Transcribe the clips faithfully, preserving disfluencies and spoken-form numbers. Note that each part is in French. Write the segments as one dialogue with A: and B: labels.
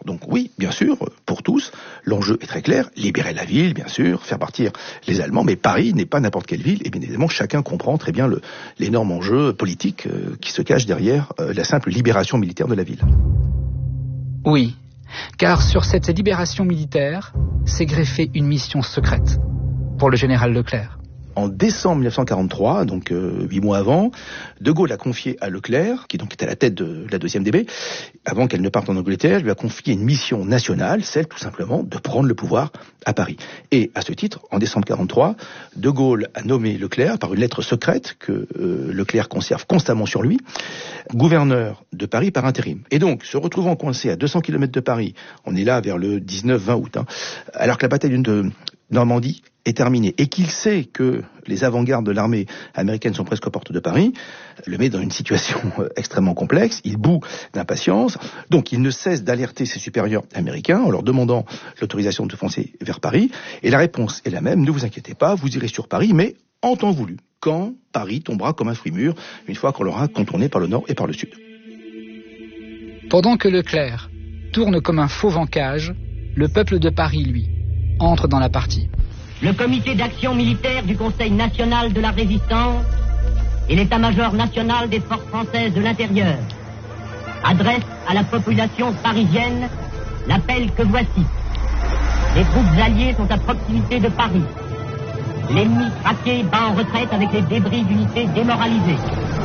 A: Donc oui, bien sûr, pour tous, l'enjeu est très clair, libérer la ville, bien sûr, faire partir les Allemands, mais Paris n'est pas n'importe quelle ville, et bien évidemment, chacun comprend très bien le, l'énorme enjeu politique euh, qui se cache derrière euh, la simple libération militaire de la ville.
B: Oui, car sur cette libération militaire s'est greffée une mission secrète pour le général Leclerc.
A: En décembre mille neuf cent quarante-trois, donc euh, huit mois avant, De Gaulle a confié à Leclerc, qui donc était à la tête de la deuxième D B, avant qu'elle ne parte en Angleterre, lui a confié une mission nationale, celle tout simplement de prendre le pouvoir à Paris. Et à ce titre, en décembre quarante-trois, De Gaulle a nommé Leclerc, par une lettre secrète que euh, Leclerc conserve constamment sur lui, gouverneur de Paris par intérim. Et donc, se retrouvant coincé à deux cents kilomètres de Paris, on est là vers le dix-neuf vingt août, hein, alors que la bataille de Normandie est terminé et qu'il sait que les avant-gardes de l'armée américaine sont presque aux portes de Paris, le met dans une situation extrêmement complexe, il bout d'impatience, donc il ne cesse d'alerter ses supérieurs américains en leur demandant l'autorisation de foncer vers Paris, et la réponse est la même, ne vous inquiétez pas, vous irez sur Paris, mais en temps voulu, quand Paris tombera comme un fruit mûr, une fois qu'on l'aura contourné par le nord et par le sud.
B: Pendant que Leclerc tourne comme un fauve en cage, le peuple de Paris, lui, entre dans la partie.
C: Le comité d'action militaire du Conseil national de la résistance et l'état-major national des forces françaises de l'intérieur adressent à la population parisienne l'appel que voici. Les troupes alliées sont à proximité de Paris. L'ennemi traqué bat en retraite avec les débris d'unités démoralisées.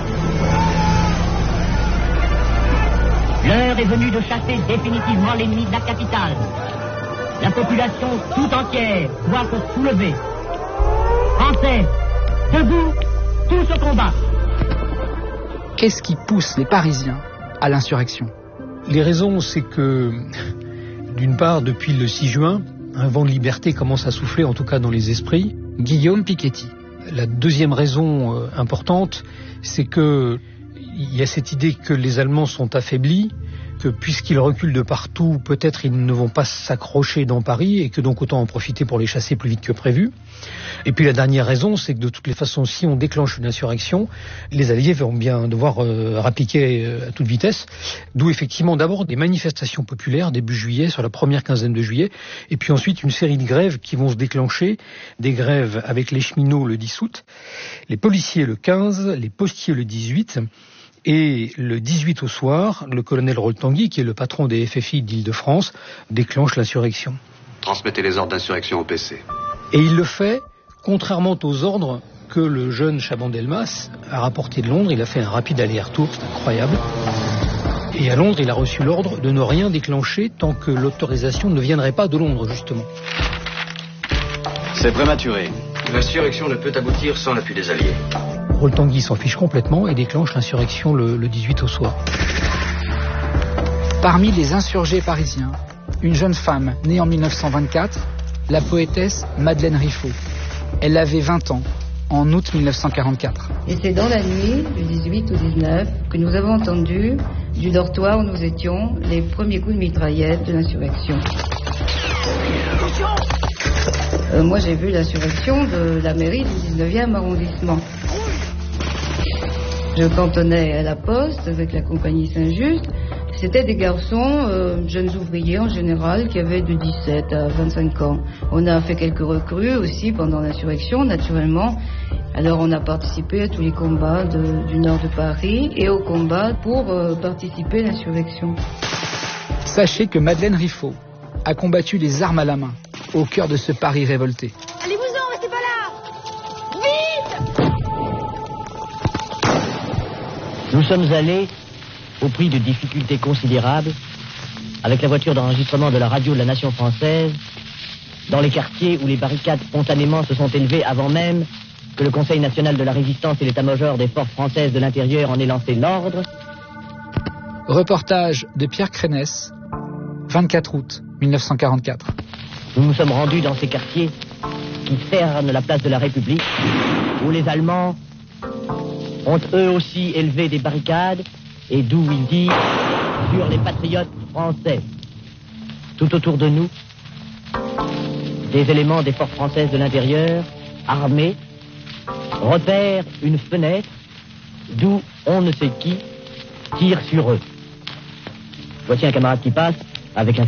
C: L'heure est venue de chasser définitivement l'ennemi de la capitale. La population tout entière doit se soulever. Français, debout, tous au combat.
B: Qu'est-ce qui pousse les Parisiens à l'insurrection ?
D: Les raisons, c'est que, d'une part, depuis le six juin, un vent de liberté commence à souffler, en tout cas dans les esprits.
B: Guillaume Piketty.
D: La deuxième raison euh, importante, c'est que il y a cette idée que les Allemands sont affaiblis, que puisqu'ils reculent de partout, peut-être ils ne vont pas s'accrocher dans Paris et que donc autant en profiter pour les chasser plus vite que prévu. Et puis la dernière raison, c'est que de toutes les façons, si on déclenche une insurrection, les Alliés vont bien devoir euh, rappliquer euh, à toute vitesse. D'où effectivement d'abord des manifestations populaires début juillet, sur la première quinzaine de juillet, et puis ensuite une série de grèves qui vont se déclencher, des grèves avec les cheminots le dix août, les policiers le quinze, les postiers le dix-huit. Et le dix-huit au soir, le colonel Roltanguy, qui est le patron des F F I d'Île-de-France, déclenche l'insurrection.
E: Transmettez les ordres d'insurrection au P C.
D: Et il le fait, contrairement aux ordres que le jeune Chaban-Delmas a rapportés de Londres. Il a fait un rapide aller-retour, c'est incroyable. Et à Londres, il a reçu l'ordre de ne rien déclencher tant que l'autorisation ne viendrait pas de Londres, justement.
E: C'est prématuré. L'insurrection ne peut aboutir sans l'appui des Alliés.
D: Roltanguy s'en fiche complètement et déclenche l'insurrection le, le dix-huit au soir.
B: Parmi les insurgés parisiens, une jeune femme née en mille neuf cent vingt-quatre, la poétesse Madeleine Riffaut. Elle avait vingt ans, en août mille neuf cent quarante-quatre.
F: Et c'est dans la nuit du dix-huit au dix-neuf que nous avons entendu, du dortoir où nous étions, les premiers coups de mitraillette de l'insurrection. Euh, moi j'ai vu l'insurrection de la mairie du dix-neuvième arrondissement. Je cantonnais à la poste avec la compagnie Saint-Just. C'était des garçons, euh, jeunes ouvriers en général, qui avaient de dix-sept à vingt-cinq ans. On a fait quelques recrues aussi pendant l'insurrection, naturellement. Alors on a participé à tous les combats de, du nord de Paris et aux combats pour euh, participer à l'insurrection.
B: Sachez que Madeleine Riffaut a combattu les armes à la main au cœur de ce Paris révolté.
G: Allez-vous-en, restez pas là! Vite!
C: Nous sommes allés, au prix de difficultés considérables, avec la voiture d'enregistrement de la radio de la Nation française, dans les quartiers où les barricades spontanément se sont élevées avant même que le Conseil national de la résistance et l'état-major des forces françaises de l'intérieur en ait lancé l'ordre.
B: Reportage de Pierre Crénès, vingt-quatre août mille neuf cent quarante-quatre.
C: Nous nous sommes rendus dans ces quartiers qui cernent la place de la République, où les Allemands ont eux aussi élevé des barricades et d'où ils disent sur les patriotes français. Tout autour de nous, des éléments des forces françaises de l'intérieur, armés, repèrent une fenêtre d'où on ne sait qui tire sur eux. Voici un camarade qui passe avec un